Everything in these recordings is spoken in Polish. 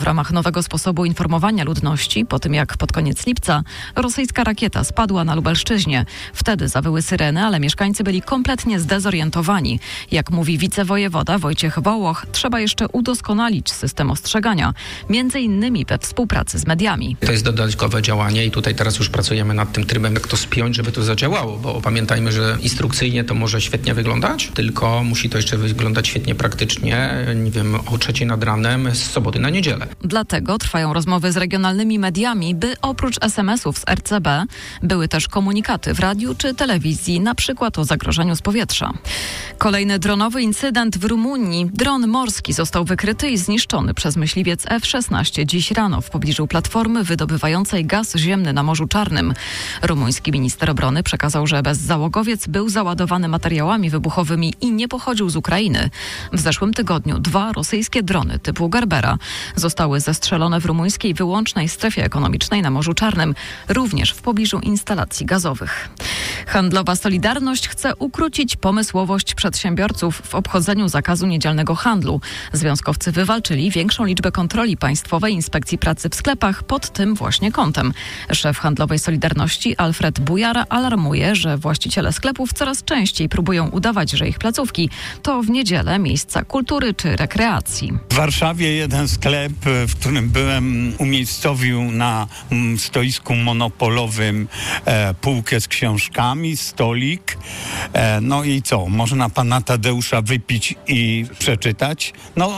W ramach nowego sposobu informowania ludności, po tym jak pod koniec lipca rosyjska rakieta spadła na Lubelszczyźnie. Wtedy zawyły syreny, ale mieszkańcy byli kompletnie zdezorientowani. Jak mówi wicewojewoda Wojciech Wołoch, trzeba jeszcze udoskonalić system ostrzegania, między innymi we współpracy z mediami. To jest dodatkowe działanie i tutaj teraz już pracujemy nad tym trybem, jak to spiąć, żeby to zadziałało, bo pamiętajmy, że instrukcyjnie to może świetnie wyglądać, tylko musi to jeszcze wyglądać świetnie praktycznie, nie wiem, o 3:00 nad ranem z soboty na niedzielę. Dlatego trwają rozmowy z regionalnymi mediami, by oprócz SMS-ów z RCB były też komunikaty w radiu czy telewizji, na przykład o zagrożeniu z powietrza. Kolejny dronowy incydent w Rumunii. Dron morski został wykryty i zniszczony przez myśliwiec F-16 dziś rano w pobliżu platformy wydobywającej gaz ziemny na Morzu Czarnym. Rumuński minister obrony przekazał, że bezzałogowiec był załadowany materiałami wybuchowymi i nie pochodził z Ukrainy. W zeszłym tygodniu 2 rosyjskie drony typu Gerbera zostały zestrzelone w rumuńskiej wyłącznej strefie ekonomicznej na Morzu Czarnym, również w pobliżu instalacji gazowych. Handlowa Solidarność chce ukrócić pomysłowość przedsiębiorców w obchodzeniu zakazu niedzielnego handlu. Związkowcy wywalczyli większą liczbę kontroli Państwowej Inspekcji Pracy w sklepach pod tym właśnie kątem. Szef Handlowej Solidarności Alfred Bujar alarmuje, że właściciele sklepów coraz częściej próbują udawać, że ich placówki to w niedzielę miejsca kultury czy rekreacji. W Warszawie jeden sklep, w którym byłem, umiejscowił na stoisku monopolowym półkę z książkami, stolik. No i co? Można pana Tadeusza wypić i przeczytać?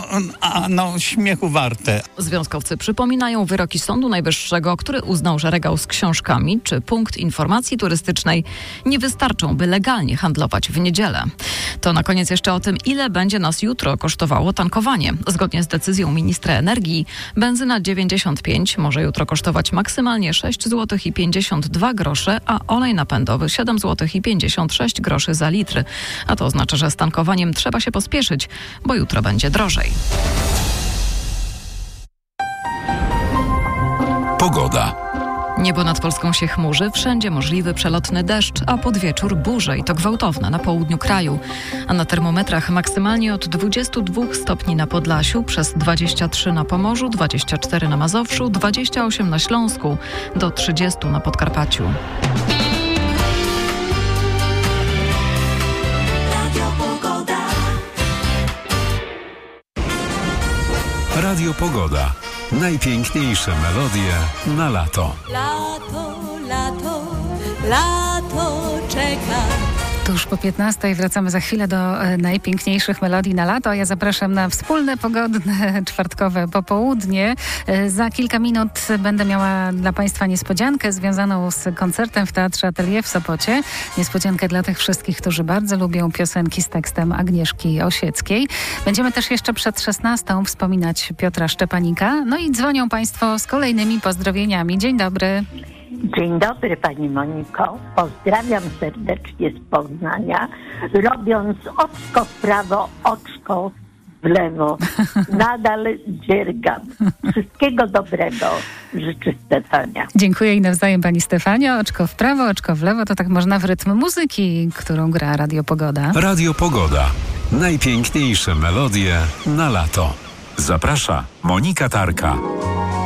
No śmiechu warte. Związkowcy przypominają wyroki Sądu Najwyższego, który uznał, że regał z książkami czy punkt informacji turystycznej nie wystarczą, by legalnie handlować w niedzielę. To na koniec jeszcze o tym, ile będzie nas jutro kosztowało tankowanie. Zgodnie z decyzją ministra energii, benzyna 95 może jutro kosztować maksymalnie 6,52 zł, a olej napędowy 7,56 zł za litr. A to oznacza, że z tankowaniem trzeba się pospieszyć, bo jutro będzie drożej. Pogoda. Niebo nad Polską się chmurzy, wszędzie możliwy przelotny deszcz, a pod wieczór burze i to gwałtowne na południu kraju. A na termometrach maksymalnie od 22 stopni na Podlasiu, przez 23 na Pomorzu, 24 na Mazowszu, 28 na Śląsku, do 30 na Podkarpaciu. Radio Pogoda. Najpiękniejsze melodie na lato. Lato, lato, lato czeka. Tuż po 15:00 wracamy za chwilę do najpiękniejszych melodii na lato. Ja zapraszam na wspólne, pogodne, czwartkowe popołudnie. Za kilka minut będę miała dla Państwa niespodziankę związaną z koncertem w Teatrze Atelier w Sopocie. Niespodziankę dla tych wszystkich, którzy bardzo lubią piosenki z tekstem Agnieszki Osieckiej. Będziemy też jeszcze przed 16:00 wspominać Piotra Szczepanika. No i dzwonią Państwo z kolejnymi pozdrowieniami. Dzień dobry. Dzień dobry Pani Moniko. Pozdrawiam serdecznie z Poznania, robiąc oczko w prawo, oczko w lewo. Nadal dziergam. Wszystkiego dobrego życzę Stefania. Dziękuję i nawzajem Pani Stefania. Oczko w prawo, oczko w lewo, to tak można w rytm muzyki, którą gra Radio Pogoda. Radio Pogoda. Najpiękniejsze melodie na lato. Zaprasza Monika Tarka.